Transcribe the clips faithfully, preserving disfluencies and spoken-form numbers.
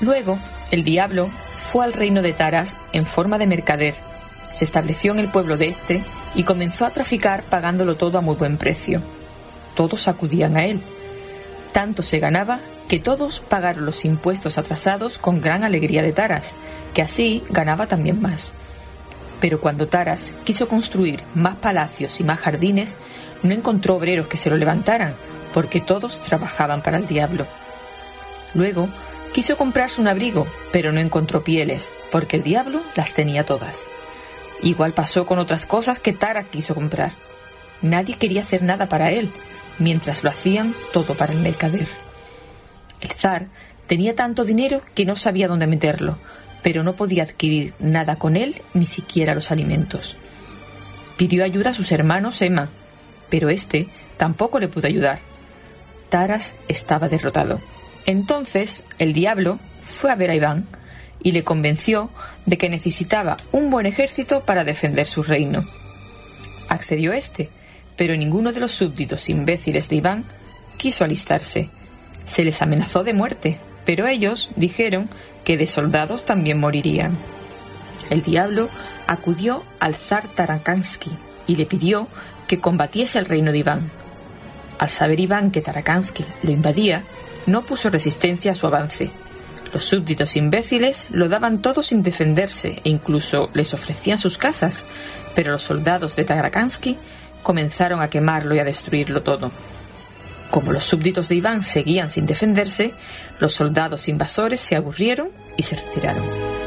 Luego, el diablo fue al reino de Taras en forma de mercader, se estableció en el pueblo de este y comenzó a traficar pagándolo todo a muy buen precio. Todos acudían a él. Tanto se ganaba que todos pagaron los impuestos atrasados con gran alegría de Taras, que así ganaba también más. Pero cuando Taras quiso construir más palacios y más jardines, no encontró obreros que se lo levantaran, porque todos trabajaban para el diablo. Luego quiso comprarse un abrigo, pero no encontró pieles, porque el diablo las tenía todas. Igual pasó con otras cosas que Taras quiso comprar. Nadie quería hacer nada para él, mientras lo hacían todo para el mercader. El zar tenía tanto dinero que no sabía dónde meterlo, pero no podía adquirir nada con él, ni siquiera los alimentos. Pidió ayuda a sus hermanos Eman, pero éste tampoco le pudo ayudar. Taras estaba derrotado. Entonces el diablo fue a ver a Iván y le convenció de que necesitaba un buen ejército para defender su reino. Accedió éste, pero ninguno de los súbditos imbéciles de Iván quiso alistarse. Se les amenazó de muerte, pero ellos dijeron que de soldados también morirían. El diablo acudió al zar Tarakansky y le pidió que combatiese el reino de Iván. Al saber Iván que Tarakansky lo invadía, no puso resistencia a su avance. Los súbditos imbéciles lo daban todo sin defenderse e incluso les ofrecían sus casas, pero los soldados de Tarakansky comenzaron a quemarlo y a destruirlo todo. Como los súbditos de Iván seguían sin defenderse, los soldados invasores se aburrieron y se retiraron.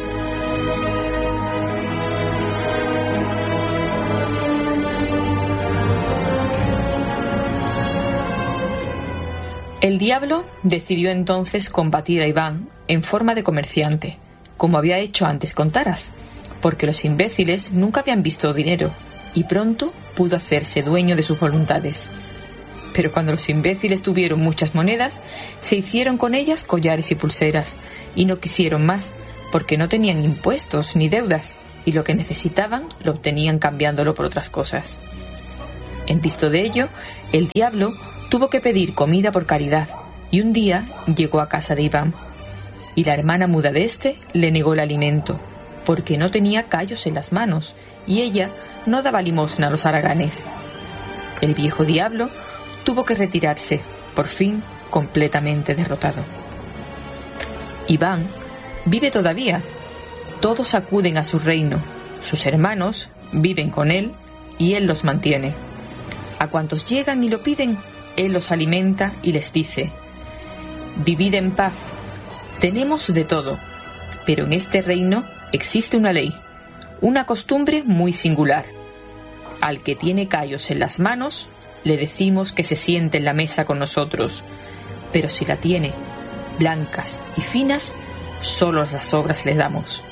El diablo decidió entonces combatir a Iván en forma de comerciante, como había hecho antes con Taras, porque los imbéciles nunca habían visto dinero y pronto pudo hacerse dueño de sus voluntades. Pero cuando los imbéciles tuvieron muchas monedas, se hicieron con ellas collares y pulseras, y no quisieron más, porque no tenían impuestos ni deudas, y lo que necesitaban lo obtenían cambiándolo por otras cosas. En visto de ello, el diablo tuvo que pedir comida por caridad, y un día llegó a casa de Iván, y la hermana muda de éste le negó el alimento, porque no tenía callos en las manos, y ella no daba limosna a los haraganes. El viejo diablo tuvo que retirarse, por fin completamente derrotado. Iván vive todavía. Todos acuden a su reino. Sus hermanos viven con él y él los mantiene. A cuantos llegan y lo piden, él los alimenta y les dice: «Vivid en paz. Tenemos de todo, pero en este reino existe una ley, una costumbre muy singular. Al que tiene callos en las manos, le decimos que se siente en la mesa con nosotros, pero si la tiene blancas y finas, solo las sobras le damos».